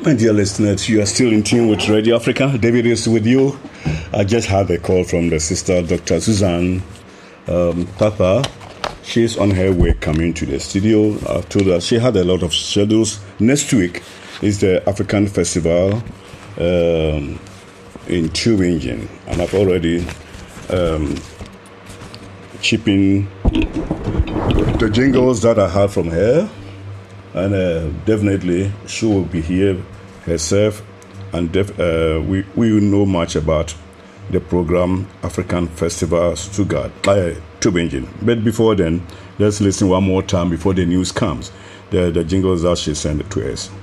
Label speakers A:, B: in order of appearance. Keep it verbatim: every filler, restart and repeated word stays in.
A: My dear listeners, you are still in tune with Radio Africa. David is with you. I just had a call from the sister, Doctor Suzanne um, Papa. She's on her way coming to the studio. I told her she had a lot of schedules. Next week is the African Festival um, in Tubingen, and I've already um, chipping the jingles that I had from her, and uh, definitely she will be here herself, and def- uh, we we will know much about the program African Festival Stuttgart, uh, Tubingen. But before then, let's listen one more time before the news comes. The the jingles that she sent to us.